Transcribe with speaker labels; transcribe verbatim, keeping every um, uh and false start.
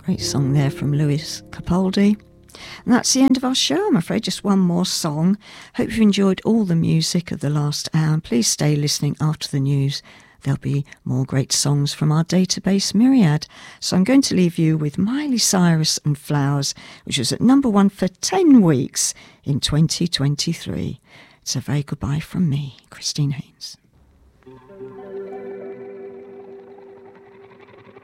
Speaker 1: Great song there from Lewis Capaldi. And that's the end of our show, I'm afraid. Just one more song. Hope you enjoyed all the music of the last hour. And please stay listening after the news. There'll be more great songs from our database myriad. So I'm going to leave you with Miley Cyrus and Flowers, which was at number one for ten weeks in twenty twenty-three. It's a very goodbye from me, Christine Haynes.